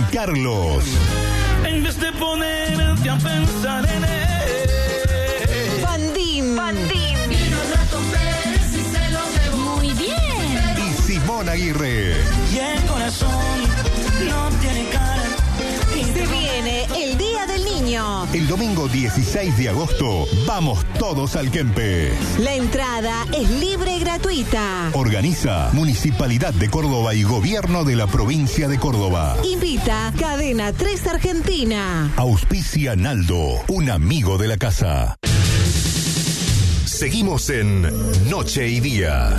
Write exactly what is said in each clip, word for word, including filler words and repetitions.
Carlos. En vez de ponerte a pensar en él. Bandín. Bandín. Muy bien. Y Simón Aguirre. Y el corazón no tiene cara. Se viene el Día del Niño. El domingo dieciséis de agosto, vamos todos al Kempes. La entrada es libre y gratuita. Organiza Municipalidad de Córdoba y Gobierno de la Provincia de Córdoba. Invita Cadena tres Argentina. Auspicia Naldo, un amigo de la casa. Seguimos en Noche y Día.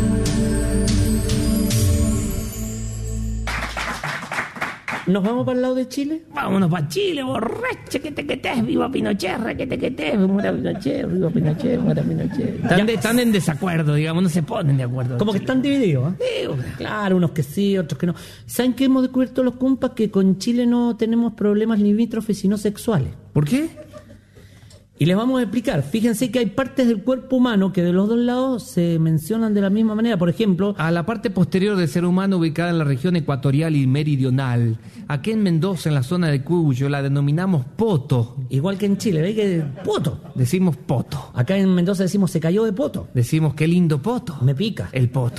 ¿Nos vamos para el lado de Chile? Vámonos para Chile, borracha, que te que te, viva Pinochet, que te que te, muera Pinochet, viva Pinochet, muera Pinochet. Están, de, están en desacuerdo, digamos, no se ponen de acuerdo. Como que están divididos, ¿eh? Sí, claro, unos que sí, otros que no. ¿Saben qué hemos descubierto los compas? Que con Chile no tenemos problemas limítrofes sino sexuales. ¿Por qué? Y les vamos a explicar. Fíjense que hay partes del cuerpo humano que de los dos lados se mencionan de la misma manera. Por ejemplo, a la parte posterior del ser humano ubicada en la región ecuatorial y meridional, aquí en Mendoza, en la zona de Cuyo, la denominamos poto. Igual que en Chile, ¿veis que poto? Decimos poto. Acá en Mendoza decimos se cayó de poto. Decimos qué lindo poto. Me pica. El poto.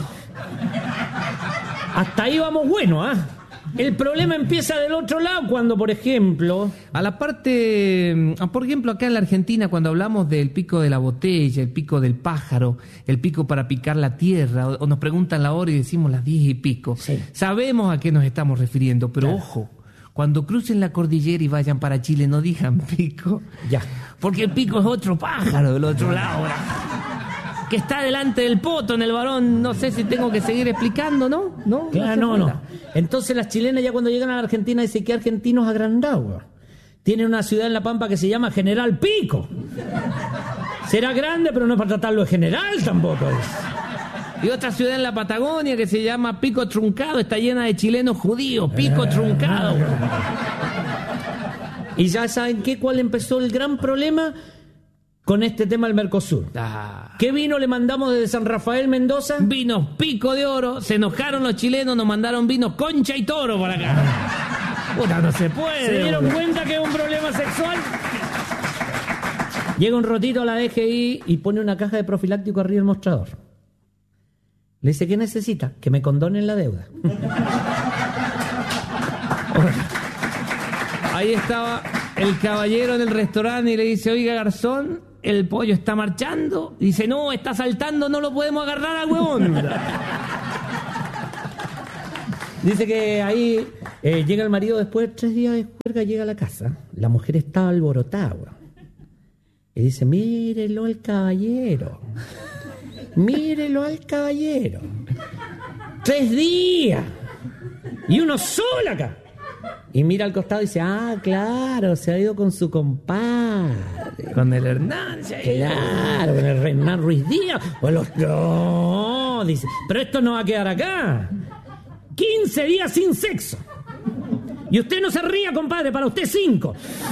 Hasta ahí vamos bueno, ¿ah? ¿eh? El problema empieza del otro lado cuando, por ejemplo... A la parte... Por ejemplo, acá en la Argentina, cuando hablamos del pico de la botella, el pico del pájaro, el pico para picar la tierra, o, o nos preguntan la hora y decimos las diez y pico, sí. Sabemos a qué nos estamos refiriendo, pero claro. Ojo, cuando crucen la cordillera y vayan para Chile, no digan pico. Ya. Porque el pico es otro pájaro del otro lado, ¿verdad? Que está delante del poto en el varón. No sé si tengo que seguir explicando, ¿no? No, claro, no, no, no. Entonces las chilenas ya cuando llegan a la Argentina dicen que argentinos agrandados. Tienen una ciudad en La Pampa que se llama General Pico. Será grande, pero no es para tratarlo de general tampoco. Y otra ciudad en la Patagonia que se llama Pico Truncado, está llena de chilenos judíos. Pico Truncado. Y ya saben qué, cuál empezó el gran problema con este tema del Mercosur. Ah. ¿Qué vino le mandamos desde San Rafael, Mendoza? Vinos Pico de Oro. Se enojaron los chilenos, nos mandaron vinos Concha y Toro para acá. Puta, no se puede. ¿Se dieron cuenta que es un problema sexual? Llega un rotito a la D G I y pone una caja de profiláctico arriba del mostrador. Le dice, ¿qué necesita? Que me condonen la deuda. Ahí estaba el caballero en el restaurante y le dice, oiga, garzón, el pollo está marchando. Dice, no, está saltando, no lo podemos agarrar al huevón. Dice que ahí eh, llega el marido después de tres días de juerga, llega a la casa. La mujer está alborotada. Y dice, mírelo al caballero. Mírelo al caballero. Tres días. Y uno solo acá. Y mira al costado y dice, ah, claro, se ha ido con su compadre. Con el Hernán. Claro, con el Hernán Ruiz Díaz. O los... No, dice, pero esto no va a quedar acá. quince días sin sexo. Y usted no se ría, compadre, para usted cinco.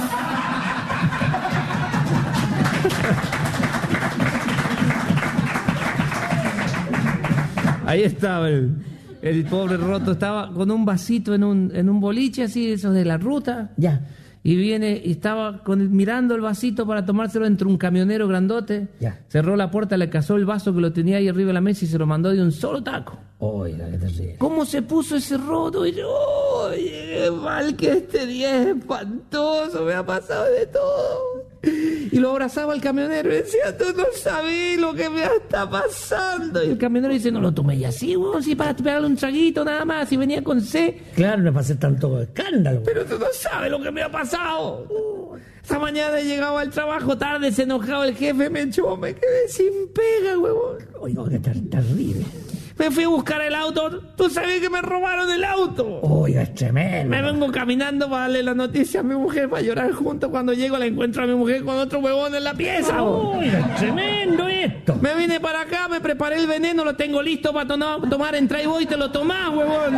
Ahí estaba el... El pobre roto estaba con un vasito en un en un boliche así, esos de la ruta. Ya. Y viene y estaba con el, mirando el vasito para tomárselo entre un camionero grandote. Ya. Cerró la puerta, le cazó el vaso que lo tenía ahí arriba de la mesa y se lo mandó de un solo taco. Oiga, qué terrible. ¿Cómo se puso ese roto? Y yo, oye, qué mal que este día es espantoso, me ha pasado de todo. Y lo abrazaba al camionero y decía, tú no sabes lo que me está pasando. Y el camionero dice, no lo tomé ya así, weón, si para pegarle un traguito nada más, si venía con C. Claro, no pasé tanto escándalo. Pero tú no sabes lo que me ha pasado. Uh, esa mañana llegaba al trabajo tarde, se enojaba el jefe, me echó, me quedé sin pega, huevón. Oiga, qué ter- terrible. Me fui a buscar el auto. Tú sabes que me robaron el auto. Oiga, es tremendo. Me vengo caminando para darle la noticia a mi mujer, para llorar junto. Cuando llego la encuentro a mi mujer con otro huevón en la pieza. Oiga, es tremendo esto. Me vine para acá, me preparé el veneno, lo tengo listo para to- tomar. Entra y voy y te lo tomás, huevón.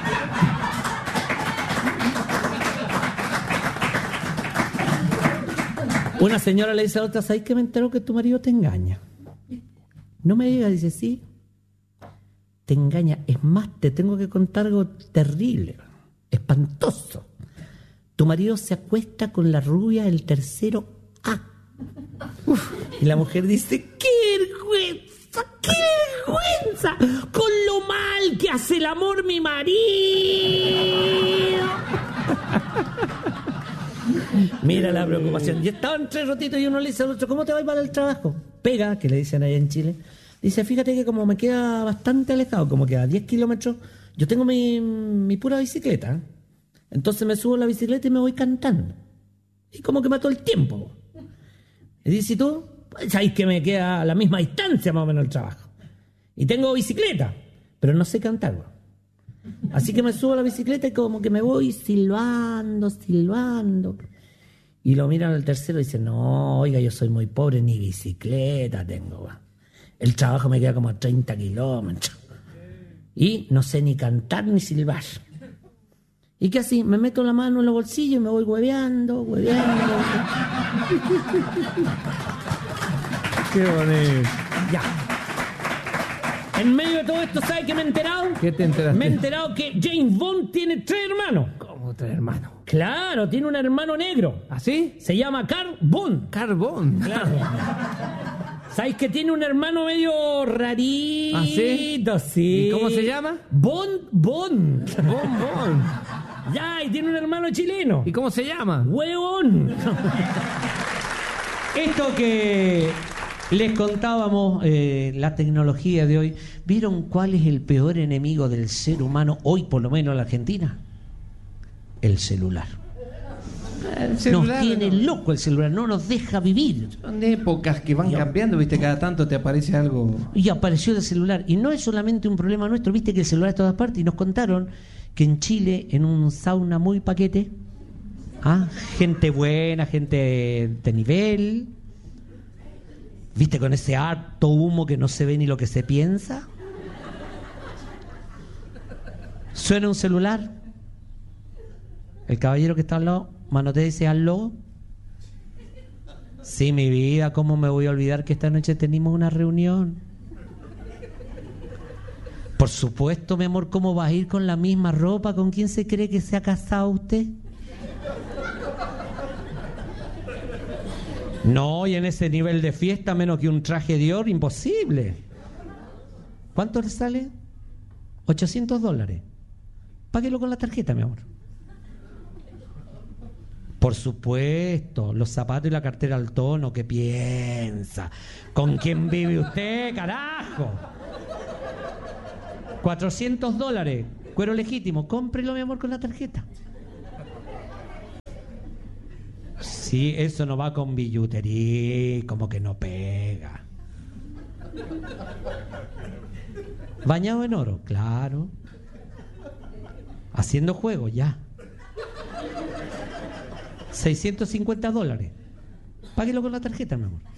Una señora le dice a otra, ¿sabes que me entero que tu marido te engaña? No me digas, dice, sí. Te engaña. Es más, te tengo que contar algo terrible, espantoso. tu marido se acuesta con la rubia del tercero A. Uf. Y la mujer dice, ¡qué vergüenza! ¡Qué vergüenza! Con lo mal que hace el amor mi marido. Mira la preocupación. Y estaban tres rotitos y uno le dice al otro, ¿cómo te va para el trabajo? Pega, que le dicen allá en Chile. Dice, fíjate que como me queda bastante alejado, como que a diez kilómetros, yo tengo mi, mi pura bicicleta. Entonces me subo a la bicicleta y me voy cantando. Y como que mató el tiempo. Y dice, ¿y tú? Pues sabéis que me queda a la misma distancia más o menos el trabajo. Y tengo bicicleta, pero no sé cantar. Bro. Así que me subo a la bicicleta y como que me voy silbando, silbando. Y lo miran al tercero y dicen, no, oiga, yo soy muy pobre, ni bicicleta tengo. Bro. El trabajo me queda como a treinta kilómetros. Y no sé ni cantar ni silbar. ¿Y qué así? Me meto la mano en los bolsillos y me voy hueveando, hueveando. Qué bonito. Ya. En medio de todo esto, ¿sabes qué me he enterado? ¿Qué te enteraste? Me he enterado que James Bond tiene tres hermanos. ¿Cómo tres hermanos? Claro, tiene un hermano negro. ¿Ah, sí? Se llama Carl Bond. Carbón. Claro. ¿Sabes que tiene un hermano medio rarito? ¿Ah, sí? Sí. ¿Y cómo se llama? Bond Bond. Bond Bond. Ya, y tiene un hermano chileno. ¿Y cómo se llama? ¡Huevón! Esto que les contábamos, eh, la tecnología de hoy, ¿vieron cuál es el peor enemigo del ser humano hoy, por lo menos en la Argentina? El celular. El celular nos tiene no. loco el celular, no nos deja vivir. Son épocas que van Ya. cambiando, viste, cada tanto te aparece algo. Y apareció el celular. Y no es solamente un problema nuestro, viste que el celular está en todas partes. Y nos contaron que en Chile, en un sauna muy paquete, ¿ah? gente buena, gente de nivel, viste, con ese harto humo que no se ve ni lo que se piensa. Suena un celular. El caballero que está al lado manotea y dice, al logo. Sí, mi vida, ¿cómo me voy a olvidar que esta noche tenemos una reunión? Por supuesto, mi amor, ¿cómo vas a ir con la misma ropa? ¿Con quién se cree que se ha casado usted? No, y en ese nivel de fiesta, menos que un traje Dior, imposible. ¿Cuánto le sale? ochocientos dólares. Páguelo con la tarjeta, mi amor. Por supuesto, los zapatos y la cartera al tono, ¿qué piensa? ¿Con quién vive usted, carajo? cuatrocientos dólares, cuero legítimo, cómprelo, mi amor, con la tarjeta. Sí, eso no va con billutería, como que no pega. Bañado en oro, claro. Haciendo juego, ya. seiscientos cincuenta dólares. Páguelo con la tarjeta, mi amor.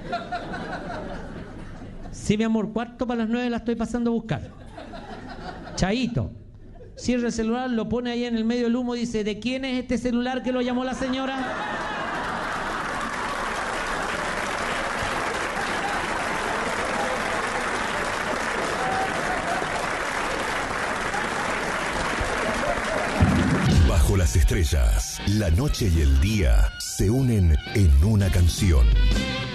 Sí, mi amor, cuarto para las nueve la estoy pasando a buscar. Chaito. Cierra el celular, lo pone ahí en el medio del humo y dice, ¿de quién es este celular que lo llamó la señora? Bajo las estrellas, la noche y el día se unen en una canción.